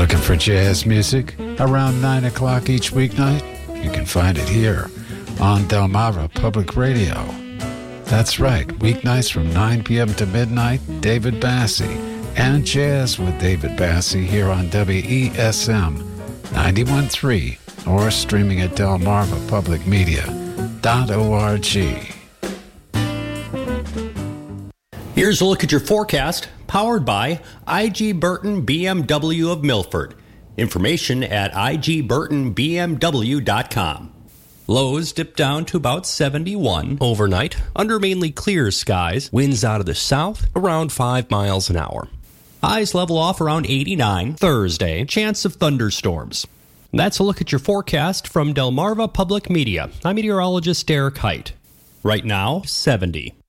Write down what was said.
Looking for jazz music around 9 o'clock each weeknight? You can find it here on Delmarva Public Radio. That's right, weeknights from 9 p.m. to midnight, David Bassie and Jazz with David Bassie here on WESM 91.3 or streaming at delmarvapublicmedia.org. Here's a look at your forecast, powered by IG Burton BMW of Milford. Information at igburtonbmw.com. Lows dip down to about 71 overnight under mainly clear skies. Winds out of the south around 5 miles an hour. Highs level off around 89 Thursday. Chance of thunderstorms. That's a look at your forecast from Delmarva Public Media. I'm meteorologist Derek Height. Right now, 70.